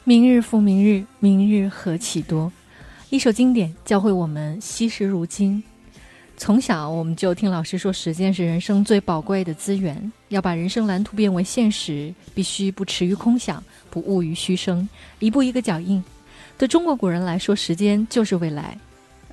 明日复明日，明日何其多。一首经典教会我们惜时如金。从小我们就听老师说，时间是人生最宝贵的资源，要把人生蓝图变为现实，必须不驰于空想，不骛于虚声，一步一个脚印。对中国古人来说，时间就是未来，